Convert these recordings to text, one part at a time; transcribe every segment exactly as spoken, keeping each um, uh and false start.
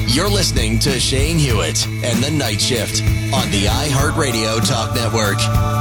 You're listening to Shane Hewitt and the Night Shift on the iHeartRadio Talk Network.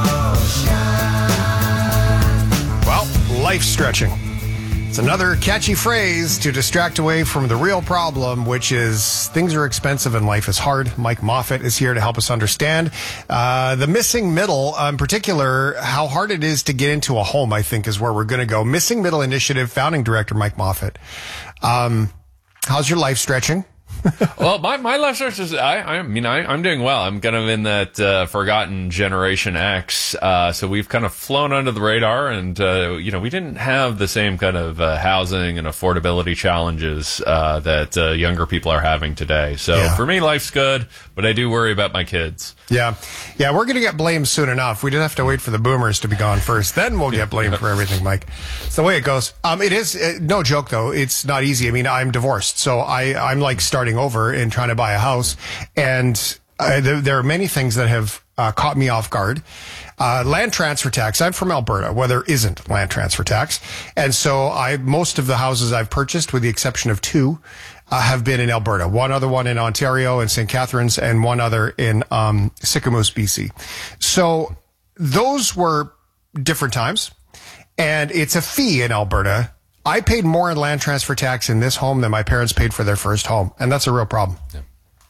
Well, life stretching. It's another catchy phrase to distract away from the real problem, which is things are expensive and life is hard. Mike Moffat is here to help us understand uh, the missing middle, in particular, how hard it is to get into a home, I think, is where we're going to go. Missing Middle Initiative founding director Mike Moffat. Um, how's your life stretching? Well, my, my life stretch is, I, I mean, I, I'm doing well. I'm kind of in that uh, forgotten Generation X. Uh, so we've kind of flown under the radar and, uh, you know, we didn't have the same kind of uh, housing and affordability challenges uh, that uh, younger people are having today. So yeah. For me, life's good, but I do worry about my kids. Yeah. Yeah, we're going to get blamed soon enough. We just have to wait for the boomers to be gone first. Then we'll get blamed for everything, Mike. It's the way it goes. Um, it is, uh, no joke, though. It's not easy. I mean, I'm divorced, so I, I'm like starting over and trying to buy a house. And uh, there, there are many things that have uh, caught me off guard. Uh, land transfer tax. I'm from Alberta, where there isn't land transfer tax. And so I, most of the houses I've purchased, with the exception of two, uh, have been in Alberta. One other one in Ontario and Saint Catharines, and one other in, um, Sycamoose, B C. So those were different times. And it's a fee in Alberta. I paid more in land transfer tax in this home than my parents paid for their first home. And that's a real problem. Yeah.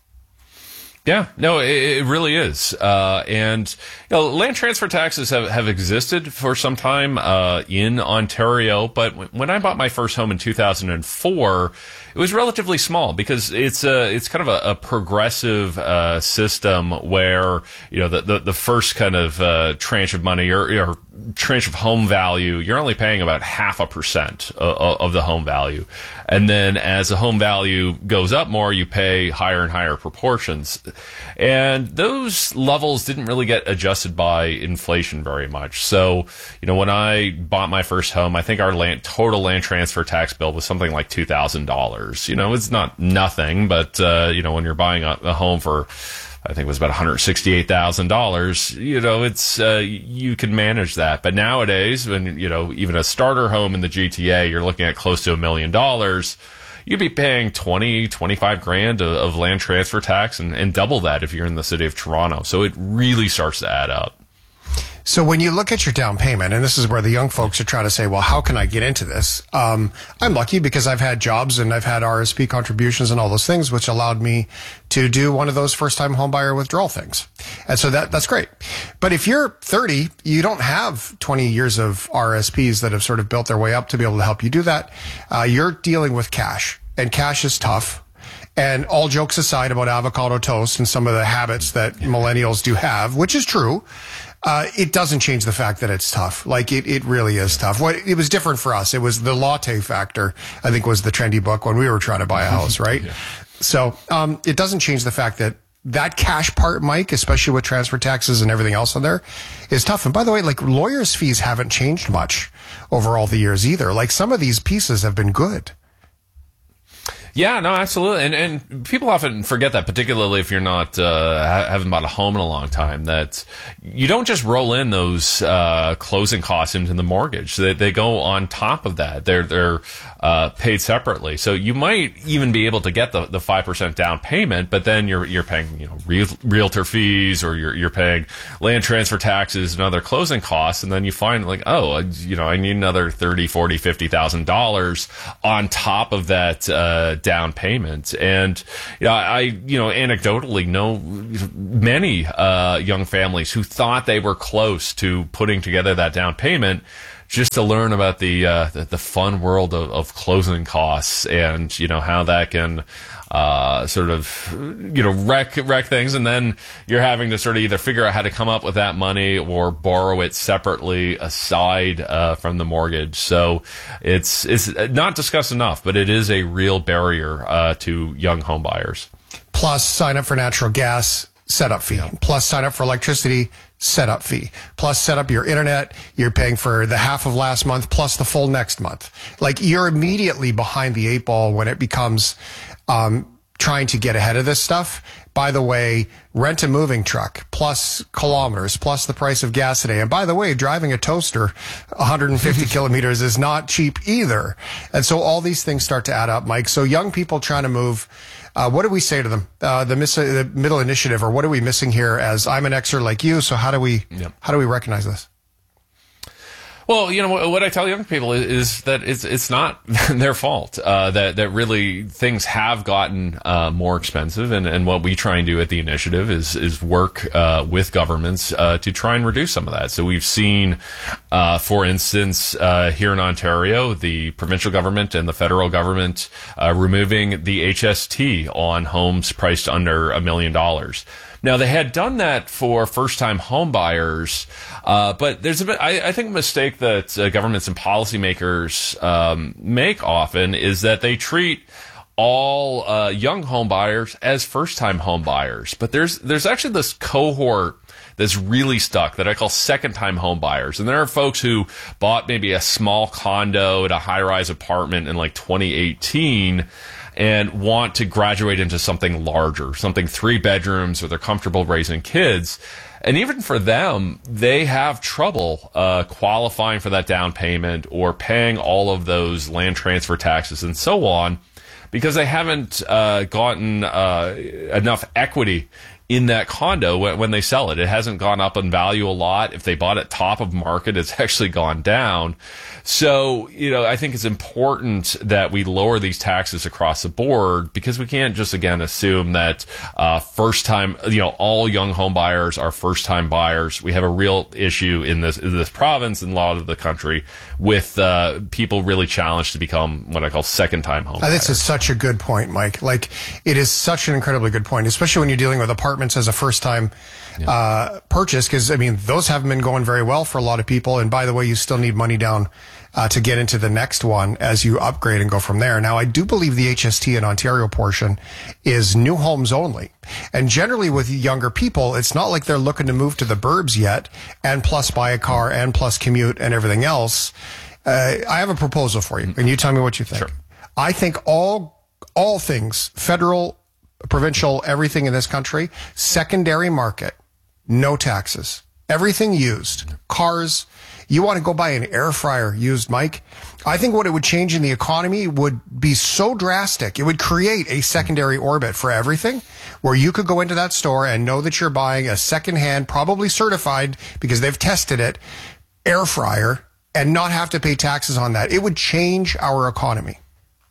Yeah, no, it, it really is. Uh, and, you know, land transfer taxes have, have existed for some time, uh, in Ontario. But w- when I bought my first home in two thousand four, it was relatively small because it's a, it's kind of a, a progressive, uh, system where, you know, the, the, the first kind of, uh, tranche of money or, or tranche of home value, you're only paying about half a percent of, of the home value. And then as the home value goes up more, you pay higher and higher proportions. And those levels didn't really get adjusted by inflation very much. So, you know, when I bought my first home, I think our land, total land transfer tax bill was something like two thousand dollars. You know, it's not nothing, but, uh, you know, when you're buying a, a home for, I think it was about one hundred sixty-eight thousand dollars, you know, it's, uh, you can manage that. But nowadays, when, you know, even a starter home in the G T A, you're looking at close to a million dollars. You'd be paying twenty, twenty-five grand of, of land transfer tax and, and double that if you're in the city of Toronto. So it really starts to add up. So when you look at your down payment, and this is where the young folks are trying to say, well, how can I get into this? Um, I'm lucky because I've had jobs and I've had R S P contributions and all those things, which allowed me to do one of those first-time homebuyer withdrawal things. And so that that's great. But if you're thirty, you don't have twenty years of R S Ps that have sort of built their way up to be able to help you do that. Uh, you're dealing with cash, and cash is tough. And all jokes aside about avocado toast and some of the habits that millennials do have, which is true, Uh, it doesn't change the fact that it's tough. Like, it, it really is tough. What, it was different for us. It was the latte factor, I think, was the trendy book when we were trying to buy a house, right? Yeah. So, um, it doesn't change the fact that that cash part, Mike, especially with transfer taxes and everything else on there, is tough. And by the way, like, lawyers' fees haven't changed much over all the years either. Like, some of these pieces have been good. Yeah, no, absolutely. And and people often forget that, particularly if you're not, uh, haven't bought a home in a long time, that you don't just roll in those, uh, closing costs into the mortgage. They, they go on top of that. They're, they're, uh, paid separately. So you might even be able to get the, the five percent down payment, but then you're, you're paying, you know, real, realtor fees, or you're, you're paying land transfer taxes and other closing costs. And then you find, like, oh, you know, I need another thirty, forty, fifty thousand dollars on top of that, uh, down payment. And, you know, I, you know, anecdotally know many, uh, young families who thought they were close to putting together that down payment just to learn about the, uh, the, the fun world of, of closing costs and, you know, how that can, uh, sort of, you know, wreck, wreck things. And then you're having to sort of either figure out how to come up with that money or borrow it separately aside, uh, from the mortgage. So it's, it's not discussed enough, but it is a real barrier, uh, to young home buyers. Plus, sign up for natural gas, setup fee. Yeah. Plus, sign up for electricity, setup fee. Plus, set up your internet. You're paying for the half of last month plus the full next month. Like, you're immediately behind the eight ball when it becomes, um, trying to get ahead of this stuff. By the way, rent a moving truck plus kilometers plus the price of gas today. And by the way, driving a toaster one hundred fifty kilometers is not cheap either. And so all these things start to add up, Mike. So young people trying to move, uh, what do we say to them? Uh, the, miss- the middle initiative, or what are we missing here? As I'm an Xer like you, so how do we yep. how do we recognize this? Well, you know, what I tell young people is, is that it's it's not their fault, uh, that, that really things have gotten uh, more expensive. And, and what we try and do at the initiative is, is work uh, with governments uh, to try and reduce some of that. So we've seen, uh, for instance, uh, here in Ontario, the provincial government and the federal government uh, removing the H S T on homes priced under a million dollars. Now, they had done that for first-time home buyers, uh, but there's a bit, I, I think a mistake that uh, governments and policymakers um, make often is that they treat all uh, young home buyers as first-time home buyers. But there's there's actually this cohort that's really stuck that I call second-time home buyers. And there are folks who bought maybe a small condo at a high-rise apartment in like twenty eighteen and want to graduate into something larger, something three bedrooms, or they're comfortable raising kids. And even for them, they have trouble uh, qualifying for that down payment or paying all of those land transfer taxes and so on, because they haven't uh, gotten uh, enough equity in that condo when they sell it. It hasn't gone up in value a lot. If they bought it top of market, it's actually gone down. So, you know, I think it's important that we lower these taxes across the board, because we can't just, again, assume that uh, first time, you know, all young home buyers are first time buyers. We have a real issue in this, in this province and a lot of the country with uh, people really challenged to become what I call second time home buyers. This is such a good point, Mike. Like, it is such an incredibly good point, especially when you're dealing with apartments as a first time yeah. uh, purchase, because I mean, those haven't been going very well for a lot of people. And by the way, you still need money down uh, to get into the next one as you upgrade and go from there. Now, I do believe the H S T in Ontario portion is new homes only. And generally with younger people, it's not like they're looking to move to the burbs yet and plus buy a car and plus commute and everything else. Uh, I have a proposal for you, and you tell me what you think. Sure. I think all all things, federal, provincial, everything in this country, secondary market, no taxes. Everything used. Cars. You want to go buy an air fryer used, Mike? I think what it would change in the economy would be so drastic. It would create a secondary orbit for everything where you could go into that store and know that you're buying a secondhand, probably certified because they've tested it, air fryer, and not have to pay taxes on that. It would change our economy.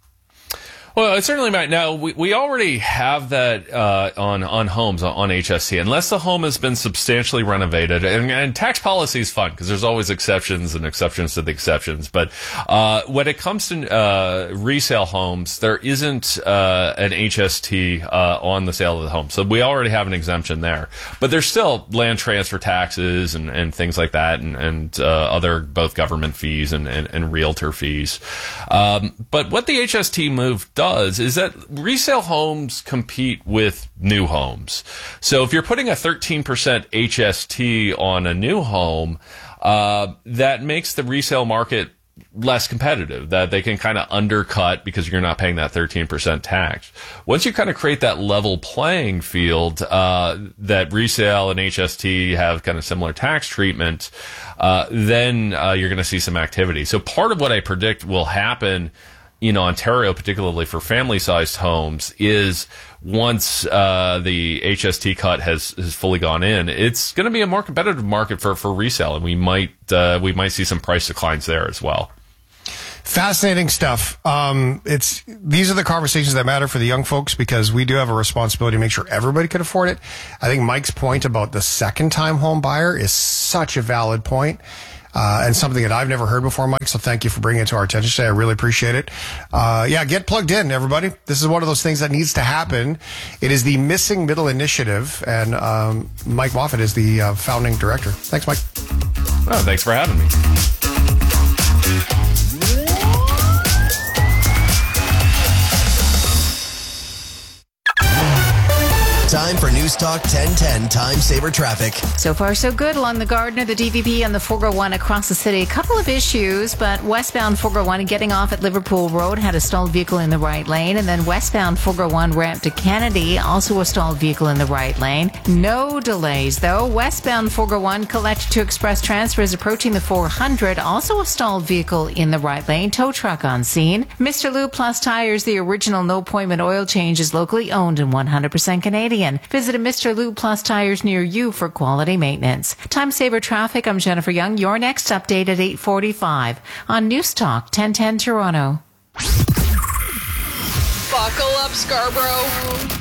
Well, it certainly might. Now, we, we already have that uh, on on homes, on H S T, unless the home has been substantially renovated. And, and tax policy is fun because there's always exceptions and exceptions to the exceptions. But uh, when it comes to uh, resale homes, there isn't uh, an H S T uh, on the sale of the home. So we already have an exemption there. But there's still land transfer taxes and, and things like that, and, and uh, other both government fees and, and, and realtor fees. Um, but what the H S T move does is that resale homes compete with new homes. So if you're putting a thirteen percent H S T on a new home, uh, that makes the resale market less competitive, that they can kind of undercut because you're not paying that thirteen percent tax. Once you kind of create that level playing field, uh, that resale and H S T have kind of similar tax treatment, uh, then uh, you're going to see some activity. So part of what I predict will happen in Ontario, particularly for family-sized homes, is once uh, the H S T cut has, has fully gone in, it's going to be a more competitive market for, for resale, and we might uh, we might see some price declines there as well. Fascinating stuff. Um, it's these are the conversations that matter for the young folks, because we do have a responsibility to make sure everybody can afford it. I think Mike's point about the second-time home buyer is such a valid point. Uh, and something that I've never heard before, Mike. So thank you for bringing it to our attention today. I really appreciate it. Uh, yeah, get plugged in, everybody. This is one of those things that needs to happen. It is the Missing Middle Initiative, and um, Mike Moffat is the uh, founding director. Thanks, Mike. Oh, thanks for having me. Time time for News Talk ten ten Time Saver Traffic. So far, so good along the Gardiner, the D V B, and the four oh one across the city. A couple of issues, but westbound four oh one getting off at Liverpool Road had a stalled vehicle in the right lane, and then westbound four oh one ramp to Kennedy, also a stalled vehicle in the right lane. No delays, though. Westbound four oh one Collector to Express Transfer is approaching the four hundred, also a stalled vehicle in the right lane. Tow truck on scene. Mister Lube Plus Tires, the original no-appointment oil change, is locally owned and one hundred percent Canadian. Visit a Mister Lube Plus Tires near you for quality maintenance. Time Saver Traffic, I'm Jennifer Young. Your next update at eight forty-five on News Talk ten ten Toronto. Buckle up, Scarborough.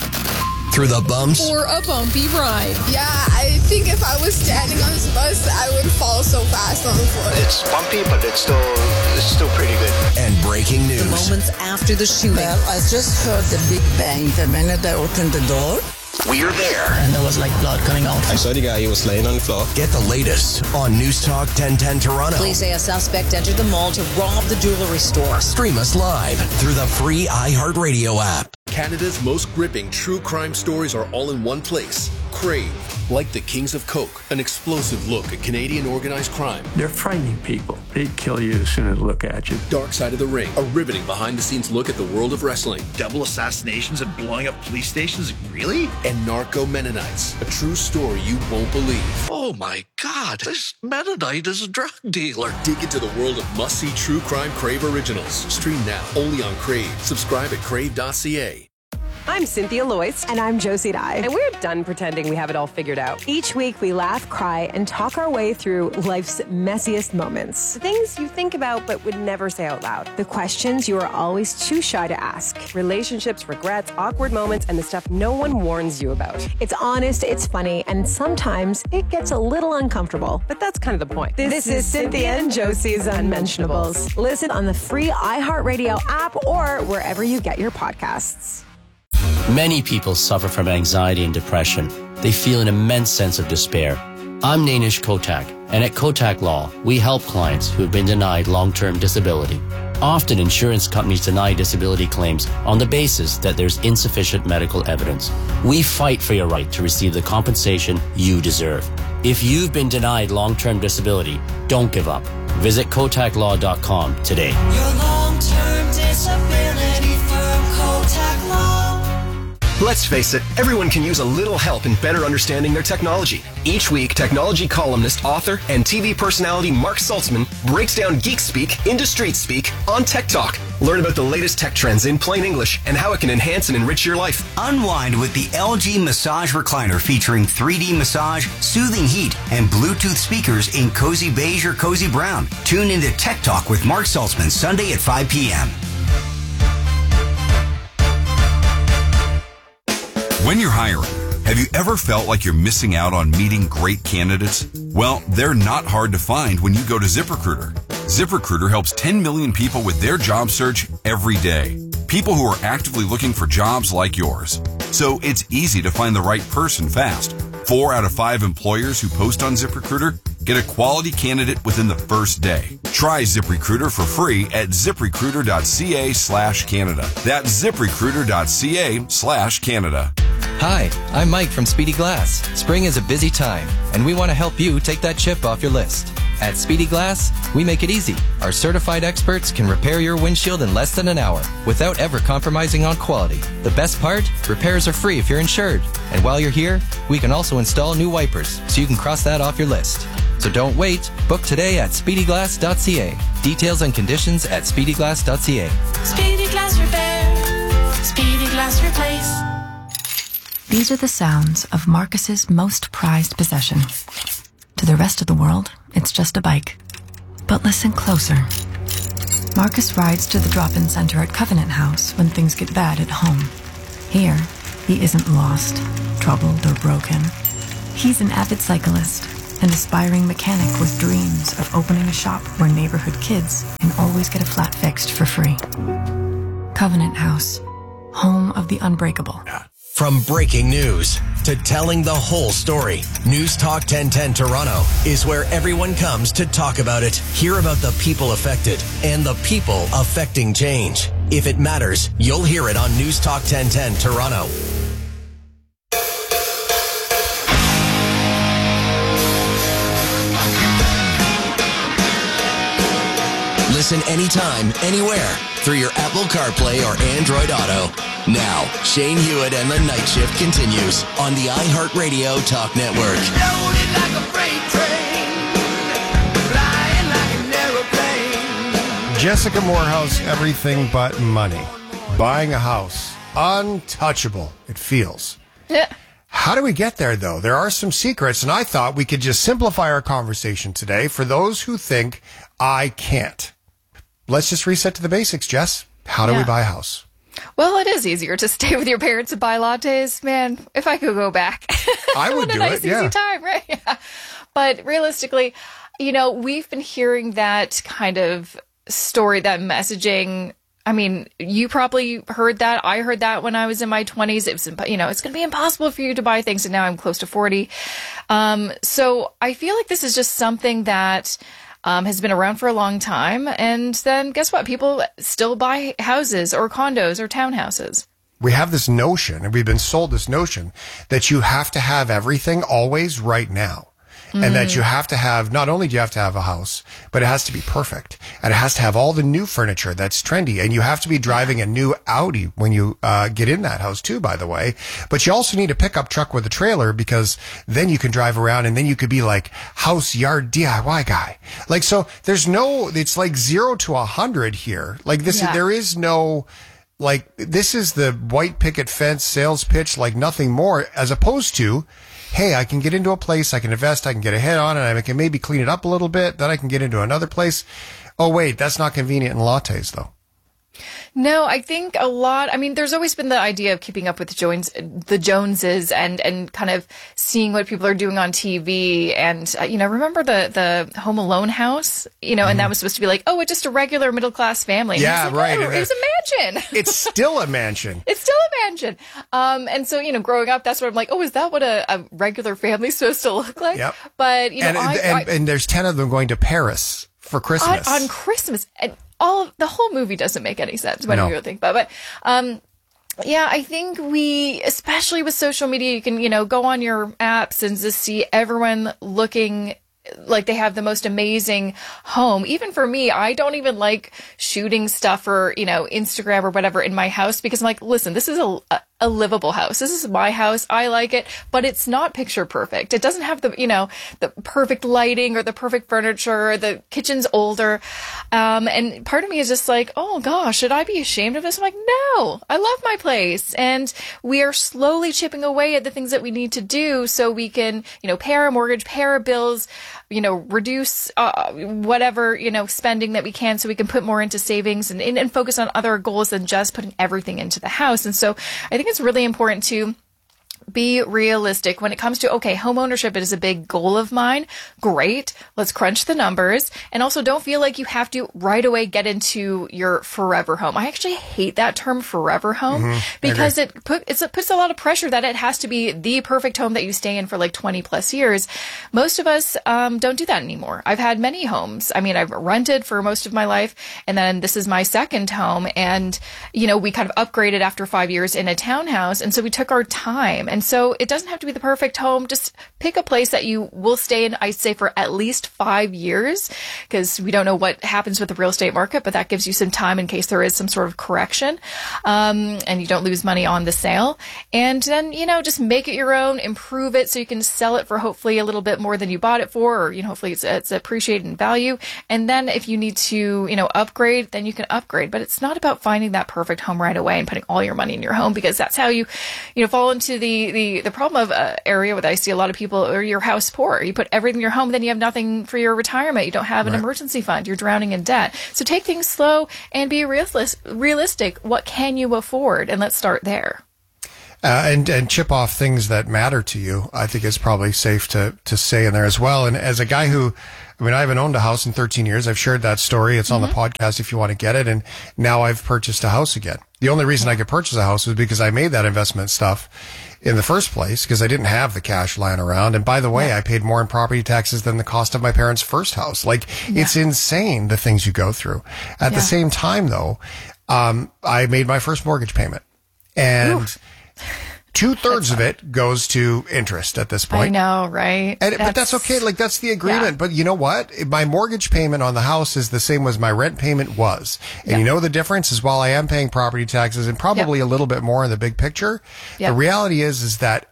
Through the bumps. For a bumpy ride. Yeah, I think if I was standing on this bus, I would fall so fast on the floor. It's bumpy, but it's still it's still pretty good. And breaking news. The moments after the shooting. Well, I just heard the big bang the minute I opened the door. We're there. And there was like blood coming out. I saw the guy, he was laying on the floor. Get the latest on News Talk ten ten Toronto. Police say a suspect entered the mall to rob the jewelry store. Stream us live through the free iHeartRadio app. Canada's most gripping true crime stories are all in one place. Crave. Like the Kings of Coke, an explosive look at Canadian organized crime. They're frightening people. They'd kill you as soon as they look at you. Dark Side of the Ring, a riveting behind-the-scenes look at the world of wrestling. Double assassinations and blowing up police stations? Really? And Narco Mennonites, a true story you won't believe. Oh my God, this Mennonite is a drug dealer. Dig into the world of must-see true crime Crave originals. Stream now, only on Crave. Subscribe at crave dot c a. I'm Cynthia Loyce. And I'm Josie Dye. And we're done pretending we have it all figured out. Each week we laugh, cry, and talk our way through life's messiest moments. The things you think about but would never say out loud. The questions you are always too shy to ask. Relationships, regrets, awkward moments, and the stuff no one warns you about. It's honest, it's funny, and sometimes it gets a little uncomfortable. But that's kind of the point. This, this is Cynthia and Josie's Unmentionables. Listen on the free iHeartRadio app or wherever you get your podcasts. Many people suffer from anxiety and depression. They feel an immense sense of despair. I'm Nainish Kotak, and at Kotak Law, we help clients who have been denied long-term disability. Often, insurance companies deny disability claims on the basis that there's insufficient medical evidence. We fight for your right to receive the compensation you deserve. If you've been denied long-term disability, don't give up. Visit kotak law dot com today. Your long-term disability firm, Kotak Law. Let's face it, everyone can use a little help in better understanding their technology. Each week, technology columnist, author, and T V personality Mark Saltzman breaks down geek speak into street speak on Tech Talk. Learn about the latest tech trends in plain English and how it can enhance and enrich your life. Unwind with the L G Massage Recliner featuring three D massage, soothing heat, and Bluetooth speakers in cozy beige or cozy brown. Tune into Tech Talk with Mark Saltzman Sunday at five p.m. When you're hiring, have you ever felt like you're missing out on meeting great candidates? Well, they're not hard to find when you go to ZipRecruiter. ZipRecruiter helps ten million people with their job search every day. People who are actively looking for jobs like yours. So it's easy to find the right person fast. Four out of five employers who post on ZipRecruiter get a quality candidate within the first day. Try ZipRecruiter for free at ziprecruiter.ca slash Canada. That's ziprecruiter.ca slash Canada. Hi, I'm Mike from Speedy Glass. Spring is a busy time, and we want to help you take that chip off your list. At Speedy Glass, we make it easy. Our certified experts can repair your windshield in less than an hour without ever compromising on quality. The best part? Repairs are free if you're insured. And while you're here, we can also install new wipers, so you can cross that off your list. So don't wait. Book today at speedy glass dot c a. Details and conditions at speedy glass dot c a. Speedy Glass Repair. Speedy Glass Replace. These are the sounds of Marcus's most prized possession. To the rest of the world, it's just a bike. But listen closer. Marcus rides to the drop-in center at Covenant House when things get bad at home. Here, he isn't lost, troubled, or broken. He's an avid cyclist, an aspiring mechanic with dreams of opening a shop where neighborhood kids can always get a flat fixed for free. Covenant House, home of the unbreakable. From breaking news to telling the whole story, News Talk ten ten Toronto is where everyone comes to talk about it, hear about the people affected, and the people affecting change. If it matters, you'll hear it on News Talk ten ten Toronto. Listen anytime, anywhere, through your Apple CarPlay or Android Auto. Now, Shane Hewitt and the Night Shift continues on the iHeartRadio Talk Network. Loaded like a freight train, flying like an aeroplane. Jessica Morehouse, everything but money. Buying a house. Untouchable, it feels. Yeah. How do we get there, though? There are some secrets, and I thought we could just simplify our conversation today for those who think I can't. Let's just reset to the basics, Jess. How do Yeah. we buy a house? Well, it is easier to stay with your parents and buy lattes. Man, if I could go back. I would what do a nice, it, yeah. easy time, right? Yeah. But realistically, you know, we've been hearing that kind of story, that messaging. I mean, you probably heard that. I heard that when I was in my twenties. It was, imp- you know, it's going to be impossible for you to buy things. And now I'm close to forty. Um, so I feel like this is just something that um, has been around for a long time. And then guess what? People still buy houses or condos or townhouses. We have this notion, and we've been sold this notion, that you have to have everything always right now. And mm. that you have to have, not only do you have to have a house, but it has to be perfect. And it has to have all the new furniture that's trendy. And you have to be driving a new Audi when you uh, get in that house too, by the way. But you also need a pickup truck with a trailer, because then you can drive around and then you could be like house yard D I Y guy. Like, so there's no, it's like zero to a hundred here. Like this, yeah. there is no, like, this is the white picket fence sales pitch, like nothing more, as opposed to, hey, I can get into a place, I can invest, I can get a head on it, I can maybe clean it up a little bit, then I can get into another place. Oh, wait, that's not convenient in lattes, though. No, I think a lot. I mean, there's always been the idea of keeping up with the Jones, the Joneses, and and kind of seeing what people are doing on T V. And uh, you know, remember the the Home Alone house? You know, mm-hmm. and that was supposed to be like, oh, it's just a regular middle class family. Yeah, like, right. Oh, it was a mansion. It's still a mansion. It's still a mansion. Um, and so you know, growing up, that's what I'm like. Oh, is that what a, a regular family's supposed to look like? Yep. But you know, and, I, and, I, and there's ten of them going to Paris for Christmas on, on Christmas. And all of, the whole movie doesn't make any sense when no. you really think about it. But, um, yeah, I think we, especially with social media, you can, you know, go on your apps and just see everyone looking like they have the most amazing home. Even for me, I don't even like shooting stuff for, you know, Instagram or whatever in my house, because I'm like, listen, this is a, a a livable house. This is my house. I like it, but it's not picture perfect. It doesn't have the, you know, the perfect lighting or the perfect furniture. The kitchen's older. Um, and part of me is just like, oh gosh, should I be ashamed of this? I'm like, no, I love my place. And we are slowly chipping away at the things that we need to do so we can, you know, pay our mortgage, pay our bills, you know, reduce, uh, whatever, you know, spending that we can so we can put more into savings and, and, and focus on other goals than just putting everything into the house. And so I think it's really important to be realistic when it comes to, okay, home ownership is a big goal of mine. Great. Let's crunch the numbers. And also don't feel like you have to right away get into your forever home. I actually hate that term forever home mm-hmm. because it, put, it's, it puts a lot of pressure that it has to be the perfect home that you stay in for like twenty plus years. Most of us um, don't do that anymore. I've had many homes. I mean, I've rented for most of my life, and then this is my second home. And, you know, we kind of upgraded after five years in a townhouse. And so we took our time. And so it doesn't have to be the perfect home. Just pick a place that you will stay in, I'd say, for at least five years, because we don't know what happens with the real estate market, but that gives you some time in case there is some sort of correction, um, and you don't lose money on the sale. And then, you know, just make it your own, improve it so you can sell it for hopefully a little bit more than you bought it for, or, you know, hopefully it's, it's appreciated in value. And then if you need to, you know, upgrade, then you can upgrade. But it's not about finding that perfect home right away and putting all your money in your home, because that's how you, you know, fall into the The, the problem of uh, area where I see a lot of people are your house poor. You put everything in your home, then you have nothing for your retirement. You don't have an right. emergency fund. You're drowning in debt. So take things slow and be realis- realistic. What can you afford? And let's start there. Uh, and, and chip off things that matter to you. I think it's probably safe to, to say in there as well. And as a guy who, I mean, I haven't owned a house in thirteen years. I've shared that story. It's mm-hmm. on the podcast if you want to get it. And now I've purchased a house again. The only reason I could purchase a house was because I made that investment stuff in the first place, because I didn't have the cash lying around. And by the way, yeah. I paid more in property taxes than the cost of my parents' first house. Like, yeah. it's insane the things you go through. At yeah. the same time, though, um, I made my first mortgage payment. And Ooh. Two thirds of it goes to interest at this point. I know, right? And, that's, but that's okay. Like, that's the agreement. Yeah. But you know what? My mortgage payment on the house is the same as my rent payment was. And yep. you know the difference is while I am paying property taxes and probably yep. a little bit more in the big picture, yep. the reality is, is that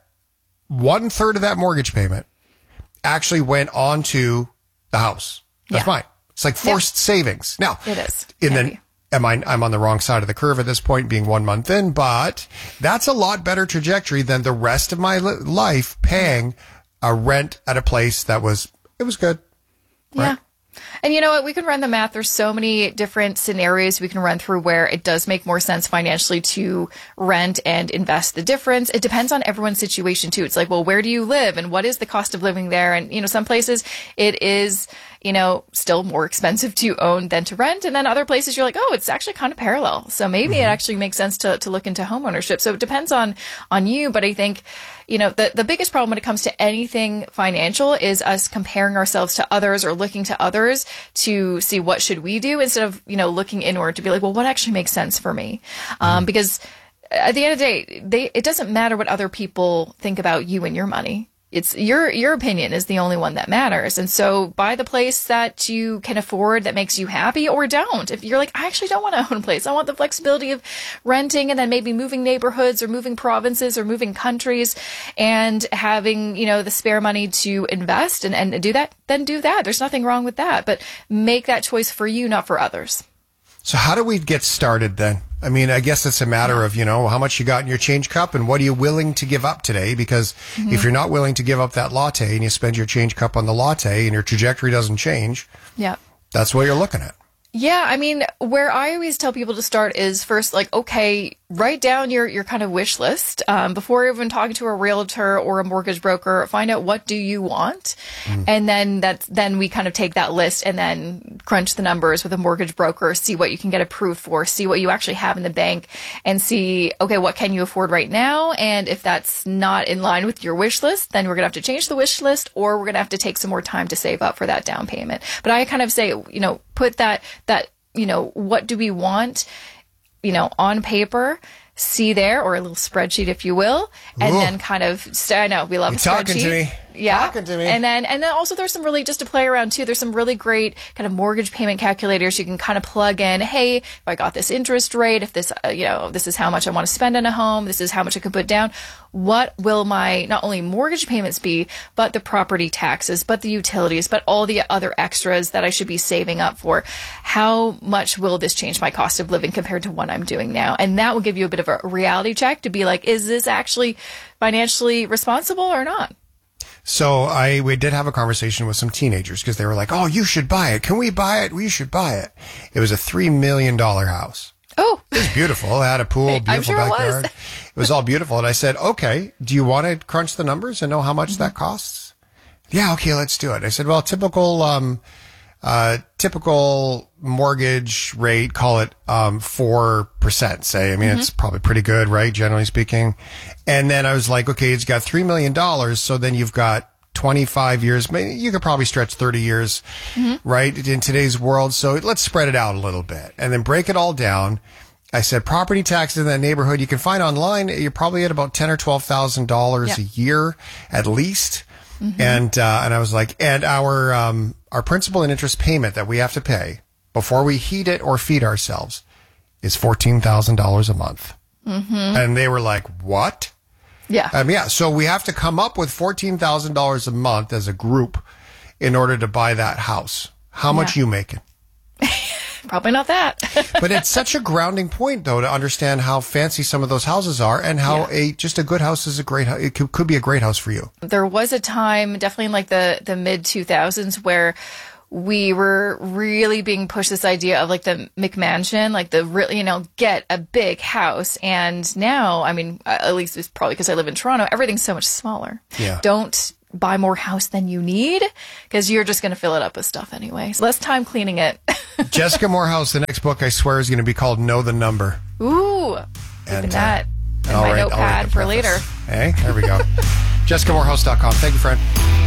one third of that mortgage payment actually went on to the house. That's yeah. fine. It's like forced yep. savings. Now, it is. And then, Am I, I'm on the wrong side of the curve at this point, being one month in, but that's a lot better trajectory than the rest of my li- life paying a rent at a place that was, it was good. Yeah. Right? And you know what? We can run the math. There's so many different scenarios we can run through where it does make more sense financially to rent and invest the difference. It depends on everyone's situation too. It's like, well, where do you live and what is the cost of living there? And, you know, some places it is, you know, still more expensive to own than to rent. And then other places you're like, oh, it's actually kind of parallel. So maybe mm-hmm. it actually makes sense to, to look into home ownership. So it depends on, on you. But I think, you know, the, the biggest problem when it comes to anything financial is us comparing ourselves to others or looking to others to see what should we do instead of, you know, looking inward to be like, well, what actually makes sense for me? Mm-hmm. Um, because at the end of the day, they, it doesn't matter what other people think about you and your money. It's your, your opinion is the only one that matters. And so buy the place that you can afford that makes you happy, or don't. If you're like, I actually don't want to own a place. I want the flexibility of renting and then maybe moving neighborhoods or moving provinces or moving countries and having, you know, the spare money to invest and, and do that, then do that. There's nothing wrong with that, but make that choice for you, not for others. So how do we get started then? I mean, I guess it's a matter of, you know, how much you got in your change cup and what are you willing to give up today? Because mm-hmm. if you're not willing to give up that latte and you spend your change cup on the latte and your trajectory doesn't change, yeah, that's what you're looking at. Yeah, I mean, where I always tell people to start is first, like, okay, write down your, your kind of wish list. Um, before even talking to a realtor or a mortgage broker, find out what do you want. Mm. And then that's, then we kind of take that list and then crunch the numbers with a mortgage broker, see what you can get approved for, see what you actually have in the bank and see, okay, what can you afford right now? And if that's not in line with your wish list, then we're going to have to change the wish list or we're going to have to take some more time to save up for that down payment. But I kind of say, you know, put that, that, you know, what do we want, you know, on paper, see there, or a little spreadsheet, if you will, and Ooh. then kind of, I know, we love You're a spreadsheet. Talking to me. Yeah. Talking to me. And then, and then also there's some really, just to play around too, there's some really great kind of mortgage payment calculators. You can kind of plug in, hey, if I got this interest rate, if this, uh, you know, this is how much I want to spend on a home, this is how much I can put down. What will my, not only mortgage payments be, but the property taxes, but the utilities, but all the other extras that I should be saving up for? How much will this change my cost of living compared to what I'm doing now? And that will give you a bit of a reality check to be like, is this actually financially responsible or not? So I, we did have a conversation with some teenagers because they were like, oh, you should buy it. Can we buy it? We should buy it. It was a three million dollars house. Oh, it was beautiful. It had a pool, beautiful I'm sure backyard. It was. It was all beautiful. And I said, okay, do you want to crunch the numbers and know how much mm-hmm. that costs? Yeah. Okay. Let's do it. I said, well, typical, um, uh, typical mortgage rate, call it, um, four percent, say. I mean, mm-hmm. it's probably pretty good, right? Generally speaking. And then I was like, okay, it's got three million dollars. So then you've got twenty-five years. Maybe you could probably stretch thirty years, mm-hmm. right? In today's world. So let's spread it out a little bit and then break it all down. I said, property taxes in that neighborhood you can find online. You're probably at about ten or twelve thousand dollars yeah. a year at least. Mm-hmm. And, uh, and I was like, and our, um, our principal and interest payment that we have to pay before we heat it or feed ourselves is fourteen thousand dollars a month. Mm-hmm. And they were like, what? Yeah. Um, yeah. So we have to come up with fourteen thousand dollars a month as a group in order to buy that house. How yeah. much you making? Probably not that. But it's such a grounding point, though, to understand how fancy some of those houses are and how yeah. a just a good house is a great house. It could, could be a great house for you. There was a time, definitely in like the, the mid two thousands, where we were really being pushed this idea of like the McMansion, like the really, you know, get a big house. And now, I mean, at least it's probably because I live in Toronto, everything's so much smaller. Yeah. Don't buy more house than you need because you're just going to fill it up with stuff anyway. So less time cleaning it. Jessica Morehouse, the next book I swear is going to be called Know the Number. Ooh, keeping that uh, in my right, notepad for later. Hey, there we go. Jessica Morehouse dot com. Thank you, friend.